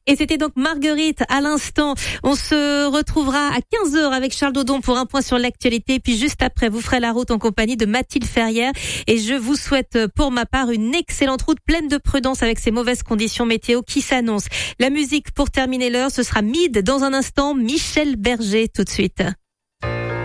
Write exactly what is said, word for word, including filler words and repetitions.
Et c'était donc Marguerite à l'instant. On se retrouvera à quinze heures avec Charles Dodon pour un point sur l'actualité. Puis juste après, vous ferez la route en compagnie de Mathilde Ferrière. Et je vous souhaite pour ma part une excellente route pleine de prudence avec ces mauvaises conditions météo qui s'annoncent. La musique pour terminer l'heure, ce sera Mid dans un instant. Michel Berger tout de suite.